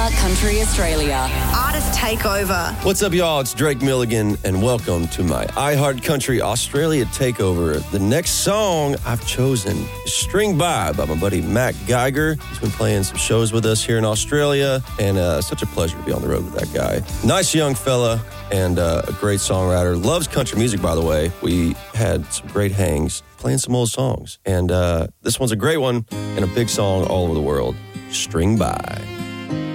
iHeart Country Australia. Artist Takeover. What's up, y'all? It's Drake Milligan, and welcome to my iHeart Country Australia Takeover. The next song I've chosen is String By my buddy Matt Geiger. He's been playing some shows with us here in Australia, and such a pleasure to be on the road with that guy. Nice young fella, and a great songwriter. Loves country music, by the way. We had some great hangs playing some old songs, and this one's a great one and a big song all over the world. String By.